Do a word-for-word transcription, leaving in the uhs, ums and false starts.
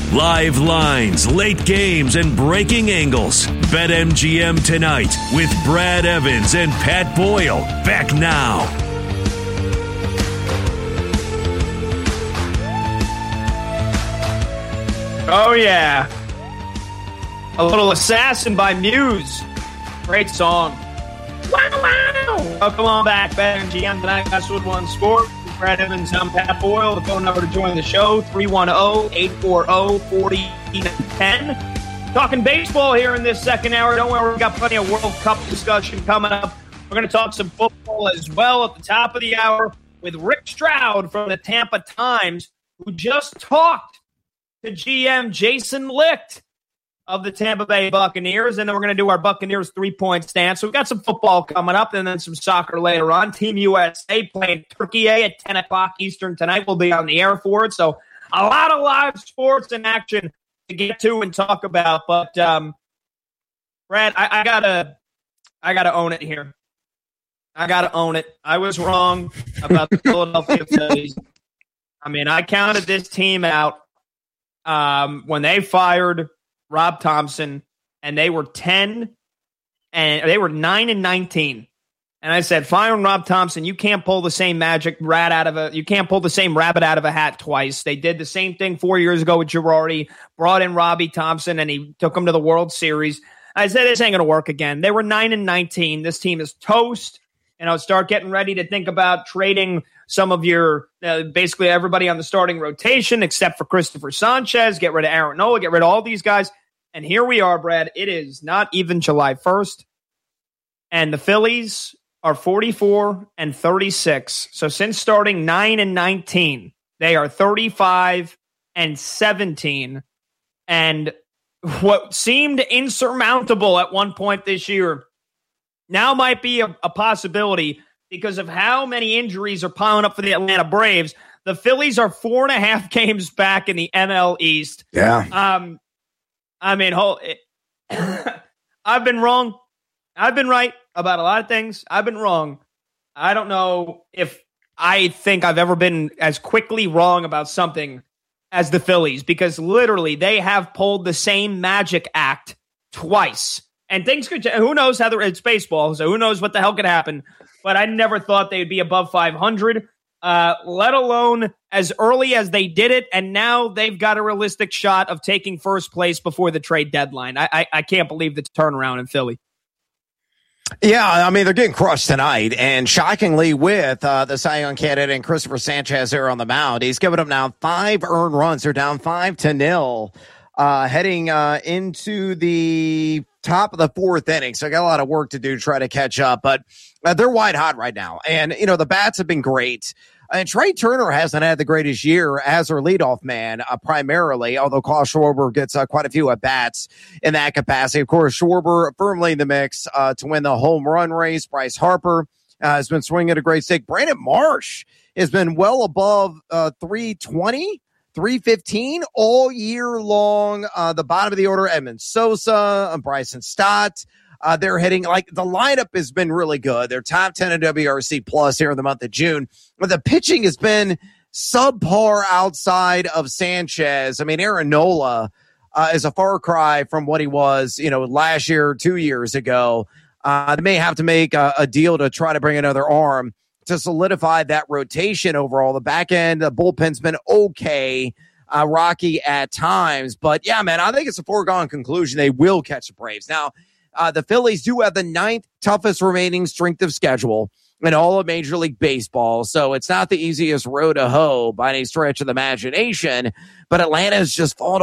Live lines, late games, and breaking angles. BetMGM tonight with Brad Evans and Pat Boyle. Back now. Oh, yeah. A little Assassin by Muse. Great song. Wow, wow. Oh, come on back. BetMGM tonight. Westwood One Sport. Brad Evans, I'm Pat Boyle. The phone number to join the show, three one zero, eight four zero, four zero one zero. Talking baseball here in this second hour. Don't worry, we've got plenty of World Cup discussion coming up. We're going to talk some football as well at the top of the hour with Rick Stroud from the Tampa Times, who just talked to G M Jason Licht of the Tampa Bay Buccaneers, and then we're going to do our Buccaneers three-point stance. So we've got some football coming up, and then some soccer later on. Team U S A playing Turkey at ten o'clock Eastern tonight. We'll be on the air for it. So a lot of live sports and action to get to and talk about. But, um, Brad, I, I gotta, I gotta own it here. I gotta own it. I was wrong about the Philadelphia Phillies. I mean, I counted this team out um, when they fired Rob Thompson, and they were ten, and they were nine and nineteen. And I said, firing Rob Thompson, you can't pull the same magic rat out of a, you can't pull the same rabbit out of a hat twice. They did the same thing four years ago with Girardi, brought in Robbie Thompson, and he took him to the World Series. I said, this ain't going to work again. They were nine and nineteen. This team is toast. And I'll start getting ready to think about trading some of your, uh, basically everybody on the starting rotation, except for Christopher Sanchez, get rid of Aaron Nola, get rid of all these guys. And here we are, Brad. It is not even July first. And the Phillies are forty-four and thirty-six. So since starting nine and nineteen, they are thirty-five and seventeen. And what seemed insurmountable at one point this year now might be a, a possibility because of how many injuries are piling up for the Atlanta Braves. The Phillies are four and a half games back in the N L East. Yeah. Um, I mean, whole, it, I've been wrong. I've been right about a lot of things. I've been wrong. I don't know if I think I've ever been as quickly wrong about something as the Phillies, because literally they have pulled the same magic act twice. And things could, who knows how the, it's baseball, so who knows what the hell could happen. But I never thought they'd be above five hundred, uh, let alone as early as they did it. And now they've got a realistic shot of taking first place before the trade deadline. I, I, I can't believe the turnaround in Philly. Yeah, I mean, they're getting crushed tonight. And shockingly, with uh, the Cy Young candidate and Christopher Sanchez there on the mound, he's given them now five earned runs. They're down five to nil, uh, heading uh, into the top of the fourth inning. So I got a lot of work to do to try to catch up, but uh, they're white hot right now. And, you know, the bats have been great. And Trey Turner hasn't had the greatest year as their leadoff man, uh, primarily, although Klaus Schwarber gets uh, quite a few at-bats in that capacity. Of course, Schwarber firmly in the mix uh, to win the home run race. Bryce Harper uh, has been swinging at a great stick. Brandon Marsh has been well above uh, three twenty. three fifteen all year long. Uh, the bottom of the order, Edmund Sosa, and Bryson Stott. Uh, they're hitting, like, the lineup has been really good. They're top ten in W R C plus here in the month of June. But the pitching has been subpar outside of Sanchez. I mean, Aaron Nola uh, is a far cry from what he was, you know, last year, two years ago. Uh, they may have to make a, a deal to try to bring another arm to solidify that rotation overall. The back end, the bullpen's been okay, uh, rocky at times. But, yeah, man, I think it's a foregone conclusion they will catch the Braves. Now, uh, the Phillies do have the ninth toughest remaining strength of schedule in all of Major League Baseball, so it's not the easiest road to hoe by any stretch of the imagination. But Atlanta has just fallen